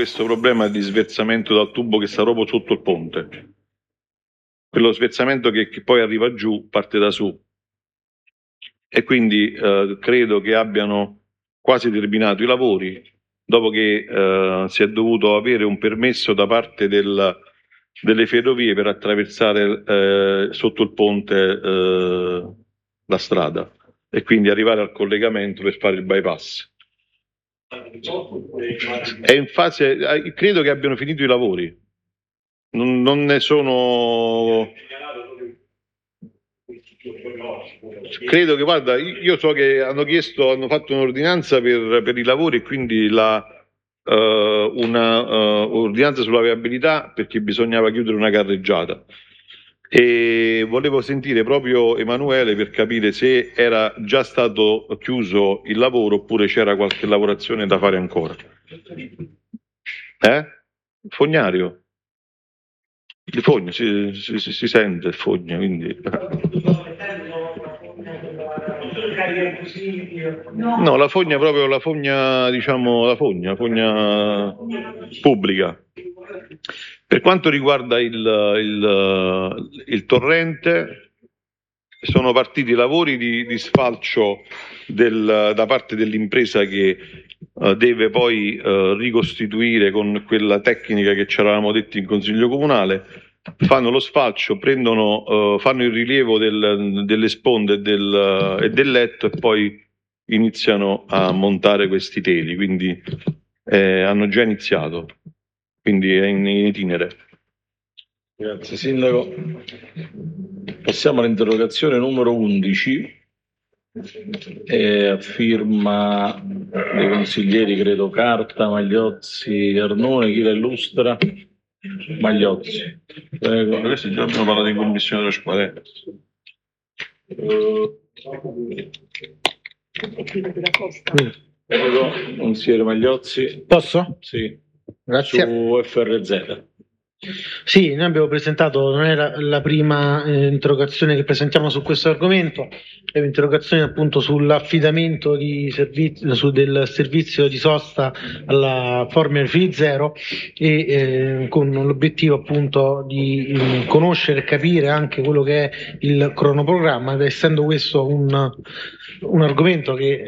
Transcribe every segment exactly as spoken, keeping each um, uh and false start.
questo problema di sversamento dal tubo che sta proprio sotto il ponte. Quello sversamento che, che poi arriva giù, parte da su. E quindi eh, credo che abbiano quasi terminato i lavori, dopo che eh, si è dovuto avere un permesso da parte del, delle ferrovie per attraversare eh, sotto il ponte eh, la strada e quindi arrivare al collegamento per fare il bypass. È in fase, credo che abbiano finito i lavori, non, non ne sono... Credo che, guarda, io so che hanno chiesto, hanno fatto un'ordinanza per, per i lavori e quindi la, uh, una uh, ordinanza sulla viabilità perché bisognava chiudere una carreggiata. E volevo sentire proprio Emanuele per capire se era già stato chiuso il lavoro oppure c'era qualche lavorazione da fare ancora. Eh? Fognario? Il fogno, si, si, si, si sente il fogno, quindi... No, la fogna è proprio la fogna, diciamo, la fogna, fogna pubblica. Per quanto riguarda il, il, il torrente, sono partiti i lavori di, di sfalcio del, da parte dell'impresa che uh, deve poi uh, ricostituire con quella tecnica che ci eravamo detti in Consiglio Comunale. Fanno lo sfalcio, prendono, uh, fanno il rilievo del, delle sponde e del, uh, e del letto e poi iniziano a montare questi teli, quindi eh, hanno già iniziato, quindi è in, in itinere. Grazie Sindaco. Passiamo all'interrogazione numero undici, eh, a firma dei consiglieri, credo, Carta, Magliozzi, Arnone, chi la illustra? Magliozzi. Prego. Questi già abbiamo parlato in commissione trasparenza. Prego, consigliere Magliozzi. Posso? Sì. Grazie. Su F R Z. Sì, noi abbiamo presentato, non è la, la prima eh, interrogazione che presentiamo su questo argomento, è un'interrogazione appunto sull'affidamento di servizio, su del servizio di sosta alla Formula Free Zero e eh, con l'obiettivo appunto di eh, conoscere e capire anche quello che è il cronoprogramma, ed essendo questo un, un argomento che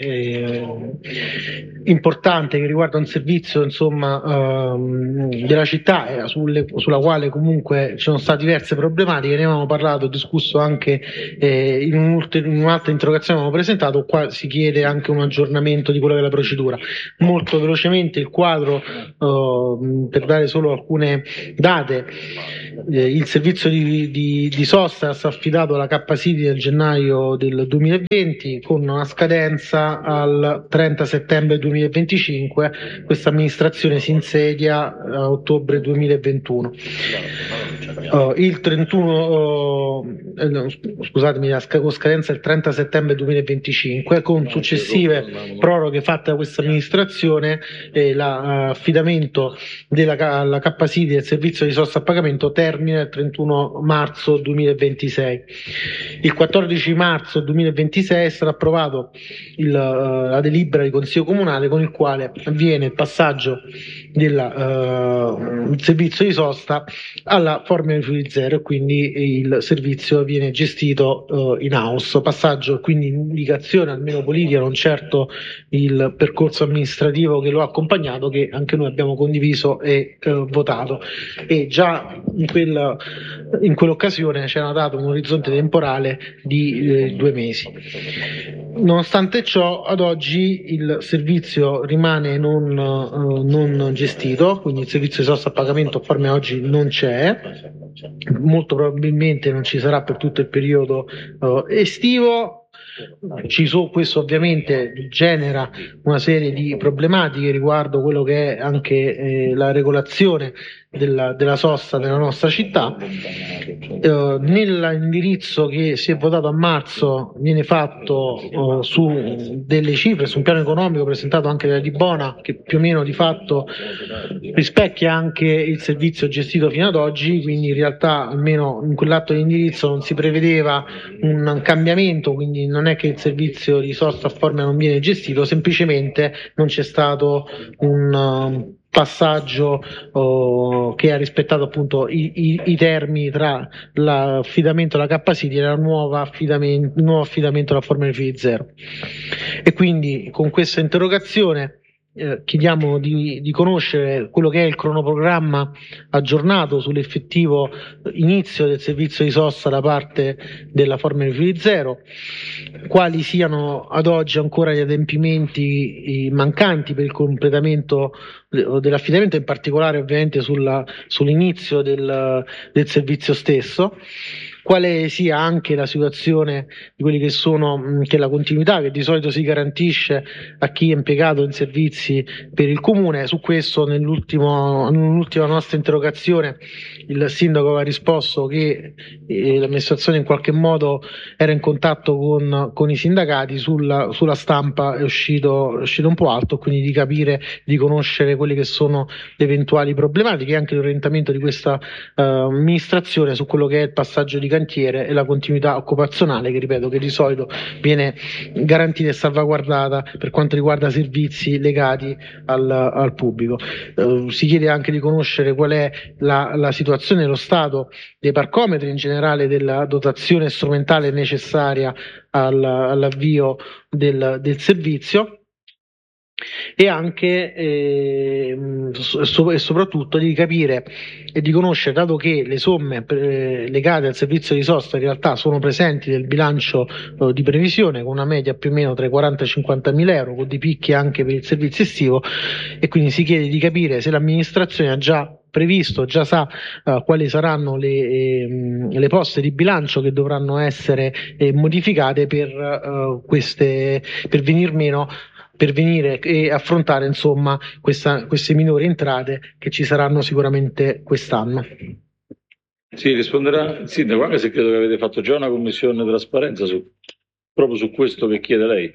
è importante, che riguarda un servizio insomma ehm, della città, eh, sulle sulla quale comunque ci sono state diverse problematiche, ne avevamo parlato, discusso anche eh, in, un, in un'altra interrogazione che abbiamo presentato. Qua si chiede anche un aggiornamento di quella che è la procedura. Molto velocemente il quadro, eh, per dare solo alcune date, eh, il servizio di, di, di sosta è stato affidato alla K City nel gennaio del duemilaventi con una scadenza al trenta settembre duemilaventicinque. Questa amministrazione si insedia a ottobre duemilaventuno. Uh, il trentuno, uh, no, scusatemi, la sc- scadenza il trenta settembre duemilaventicinque, con successive proroghe fatte da questa amministrazione, eh, l'affidamento della alla K City del servizio di sosta a pagamento termina il trentuno marzo duemilaventisei. Il quattordici marzo duemilaventisei sarà approvato il, uh, la delibera di Consiglio Comunale con il quale avviene il passaggio del uh, servizio di sosta alla Formula Free Zero e quindi il servizio viene gestito uh, in house. Passaggio quindi in indicazione almeno politica, non certo il percorso amministrativo che lo ha accompagnato, che anche noi abbiamo condiviso e uh, votato, e già in, quella, in quell'occasione c'era dato un orizzonte temporale di eh, due mesi. Nonostante ciò, ad oggi il servizio rimane non, uh, non gestito, quindi il servizio di sosta a pagamento a Formula oggi non c'è, molto probabilmente non ci sarà per tutto il periodo uh, estivo. Ci so, questo ovviamente genera una serie di problematiche riguardo quello che è anche eh, la regolazione della, della sosta nella nostra città. Eh, nell'indirizzo che si è votato a marzo viene fatto eh, su delle cifre, su un piano economico presentato anche da Di Bona, che più o meno di fatto rispecchia anche il servizio gestito fino ad oggi, quindi in realtà almeno in quell'atto di indirizzo non si prevedeva un cambiamento, quindi non è che il servizio di sosta a Formula non viene gestito, semplicemente non c'è stato un passaggio oh, che ha rispettato appunto i, i, i termini tra l'affidamento alla K City e la nuova affidamento, il nuovo affidamento alla Formula V zero. E quindi con questa interrogazione eh, chiediamo di, di conoscere quello che è il cronoprogramma aggiornato sull'effettivo inizio del servizio di sosta da parte della Formula V zero, quali siano ad oggi ancora gli adempimenti mancanti per il completamento dell'affidamento, in particolare ovviamente sulla, sull'inizio del, del servizio stesso, quale sia anche la situazione di quelli che sono che la continuità che di solito si garantisce a chi è impiegato in servizi per il comune. Su questo nell'ultimo, nell'ultima nostra interrogazione il sindaco aveva risposto che eh, l'amministrazione in qualche modo era in contatto con, con i sindacati. Sulla, sulla stampa è uscito, è uscito un po' alto, quindi di capire, di conoscere quelle che sono le eventuali problematiche e anche l'orientamento di questa uh, amministrazione su quello che è il passaggio di cantiere e la continuità occupazionale, che ripeto che di solito viene garantita e salvaguardata per quanto riguarda servizi legati al, al pubblico. Uh, si chiede anche di conoscere qual è la, la situazione, lo stato dei parcometri, in generale della dotazione strumentale necessaria al, all'avvio del, del servizio, e anche eh, so, e soprattutto di capire e di conoscere, dato che le somme eh, legate al servizio di sosta in realtà sono presenti nel bilancio eh, di previsione, con una media più o meno tra i quaranta e i cinquanta mila euro, con dei picchi anche per il servizio estivo, e quindi si chiede di capire se l'amministrazione ha già previsto, già sa uh, quali saranno le, eh, le poste di bilancio che dovranno essere eh, modificate per uh, queste, per venir meno per venire e affrontare insomma questa, queste minori entrate che ci saranno sicuramente quest'anno. Sì, risponderà il sindaco, anche se credo che avete fatto già una commissione trasparenza su, proprio su questo che chiede lei.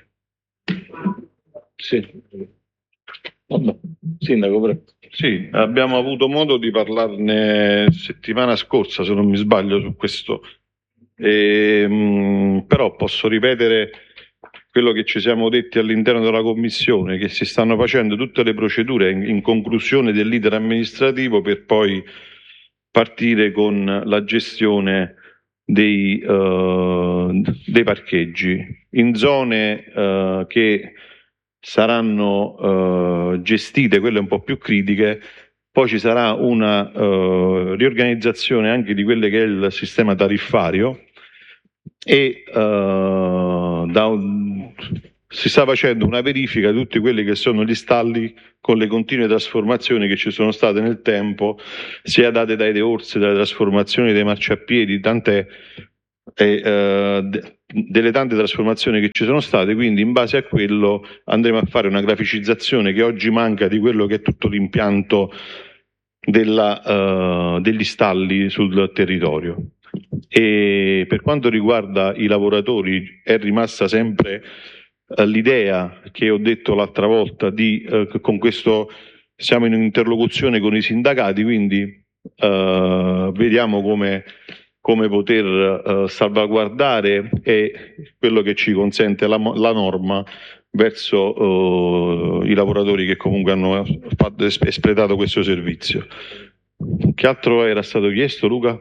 Sì. Vabbè. Sindaco, prego. Sì, abbiamo avuto modo di parlarne settimana scorsa, se non mi sbaglio, su questo. E, mh, però posso ripetere quello che ci siamo detti all'interno della commissione, che si stanno facendo tutte le procedure in, in conclusione dell'iter amministrativo per poi partire con la gestione dei, uh, dei parcheggi in zone uh, che saranno uh, gestite, quelle un po' più critiche. Poi ci sarà una uh, riorganizzazione anche di quello che è il sistema tariffario e uh, da un, si sta facendo una verifica di tutti quelli che sono gli stalli con le continue trasformazioni che ci sono state nel tempo, sia date dai deorsi, dalle trasformazioni dei marciapiedi, tant'è e, uh, de, delle tante trasformazioni che ci sono state. Quindi in base a quello andremo a fare una graficizzazione che oggi manca di quello che è tutto l'impianto della, uh, degli stalli sul territorio. E per quanto riguarda i lavoratori è rimasta sempre uh, l'idea che ho detto l'altra volta di uh, con questo siamo in interlocuzione con i sindacati, quindi uh, vediamo come come poter uh, salvaguardare e quello che ci consente la, la norma verso uh, i lavoratori che comunque hanno fatto, espletato questo servizio. Che altro era stato chiesto, Luca?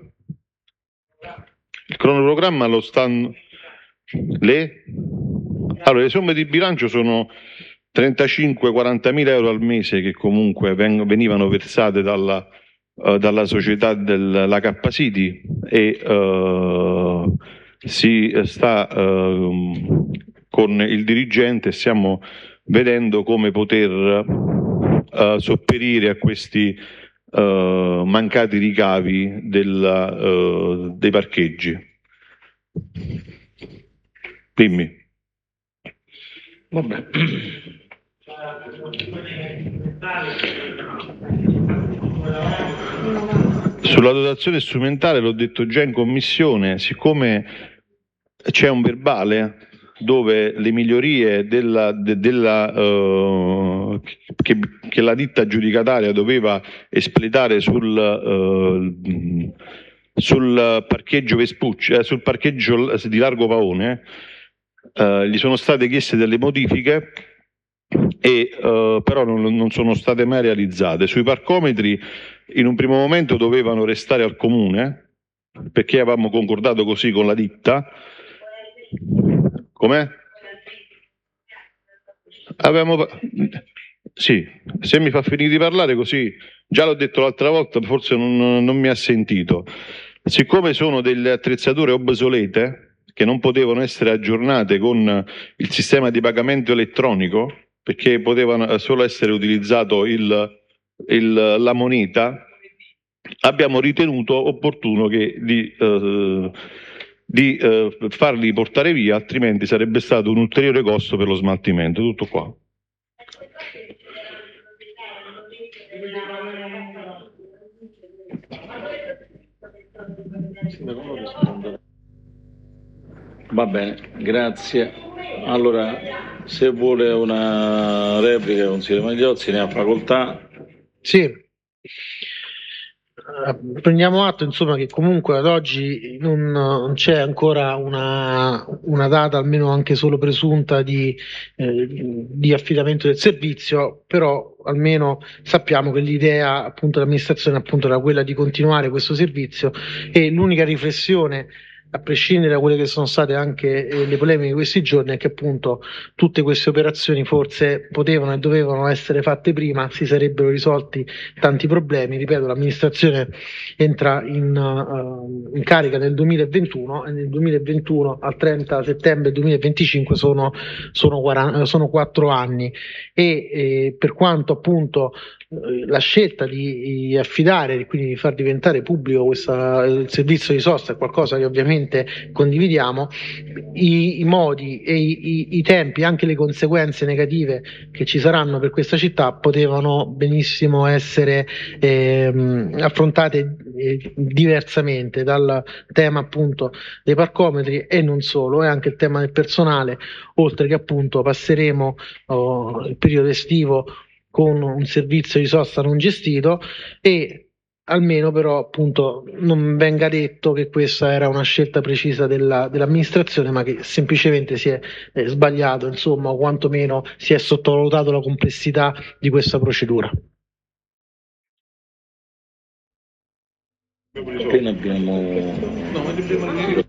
Il cronoprogramma lo stanno... Le? Allora, le somme di bilancio sono trentacinque quaranta mila euro al mese che comunque venivano versate dalla... Uh, dalla società della K City e uh, si sta uh, con il dirigente, stiamo vedendo come poter uh, sopperire a questi uh, mancati ricavi della, uh, dei parcheggi. Dimmi. Vabbè. Sulla dotazione strumentale l'ho detto già in commissione, siccome c'è un verbale dove le migliorie della, de, della, uh, che, che la ditta aggiudicataria doveva espletare sul, uh, sul parcheggio Vespucci, eh, sul parcheggio di Largo Paone, uh, gli sono state chieste delle modifiche e uh, però non, non sono state mai realizzate. Sui parcometri in un primo momento dovevano restare al comune, perché avevamo concordato così con la ditta. Com'è? Avevamo... Sì, se mi fa finire di parlare così, già l'ho detto l'altra volta, forse non, non mi ha sentito. Siccome sono delle attrezzature obsolete, che non potevano essere aggiornate con il sistema di pagamento elettronico, perché potevano solo essere utilizzato il, il, la moneta, abbiamo ritenuto opportuno che di, eh, di eh, farli portare via, altrimenti sarebbe stato un ulteriore costo per lo smaltimento. Tutto qua. Va bene, grazie. Allora, se vuole una replica, consigliere Magliozzi, ne ha facoltà. Sì. Prendiamo atto, insomma, che comunque ad oggi non, non c'è ancora una, una data, almeno anche solo presunta, di, eh, di affidamento del servizio, però almeno sappiamo che l'idea appunto dell'amministrazione appunto era quella di continuare questo servizio, e l'unica riflessione, a prescindere da quelle che sono state anche eh, le polemiche di questi giorni, è che appunto tutte queste operazioni forse potevano e dovevano essere fatte prima, si sarebbero risolti tanti problemi. Ripeto, l'amministrazione entra in, uh, in carica nel duemilaventuno, e nel duemilaventuno al trenta settembre duemilaventicinque sono, sono, quaranta, sono quattro anni, e eh, per quanto appunto la scelta di affidare, quindi di far diventare pubblico questa, il servizio di sosta, è qualcosa che ovviamente condividiamo. I, i modi e i, i, i tempi, anche le conseguenze negative che ci saranno per questa città potevano benissimo essere ehm, affrontate eh, diversamente, dal tema appunto dei parcometri e non solo, e anche il tema del personale, oltre che appunto passeremo oh, il periodo estivo con un servizio di sosta non gestito, e almeno però appunto non venga detto che questa era una scelta precisa della, dell'amministrazione, ma che semplicemente si è eh, sbagliato, insomma, o quantomeno si è sottovalutato la complessità di questa procedura. Appena abbiamo